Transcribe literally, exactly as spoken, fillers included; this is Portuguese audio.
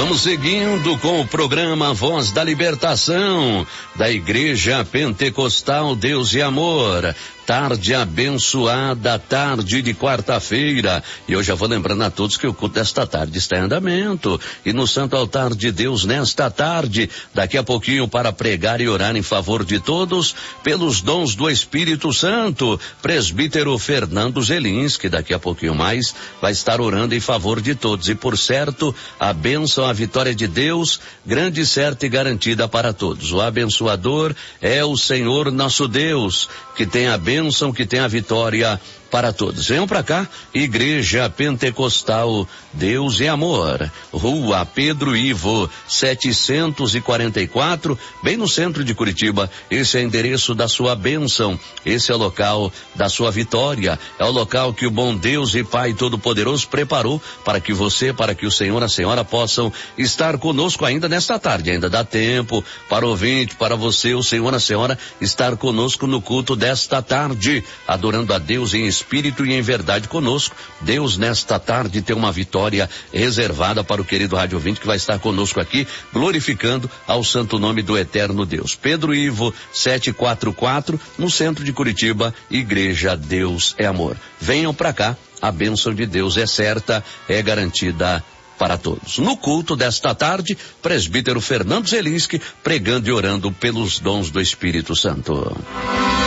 Vamos seguindo com o programa Voz da Libertação, da Igreja Pentecostal Deus e Amor. Tarde abençoada, tarde de quarta-feira. E eu já vou lembrando a todos que o culto desta tarde está em andamento. E no Santo Altar de Deus, nesta tarde, daqui a pouquinho, para pregar e orar em favor de todos, pelos dons do Espírito Santo, presbítero Fernando Zelinski, daqui a pouquinho mais, vai estar orando em favor de todos. E por certo, a bênção, a vitória de Deus, grande, certa e garantida para todos. O abençoador é o Senhor nosso Deus, que tem a bênção, que tem a vitória para todos. Venham para cá, Igreja Pentecostal Deus e Amor, Rua Pedro Ivo, setecentos e quarenta e quatro, bem no centro de Curitiba. Esse é o endereço da sua bênção, esse é o local da sua vitória, é o local que o bom Deus e Pai Todo-Poderoso preparou para que você, para que o Senhor, a Senhora possam estar conosco ainda nesta tarde. Ainda dá tempo para o ouvinte, para você, o Senhor, a Senhora, estar conosco no culto desta tarde, adorando a Deus em espírito e em verdade conosco. Deus nesta tarde tem uma vitória reservada para o querido rádio ouvinte que vai estar conosco aqui, glorificando ao santo nome do eterno Deus. Pedro Ivo, setecentos e quarenta e quatro, no centro de Curitiba, Igreja Deus é Amor. Venham para cá, a bênção de Deus é certa, é garantida para todos. No culto desta tarde, presbítero Fernando Zelinski pregando e orando pelos dons do Espírito Santo.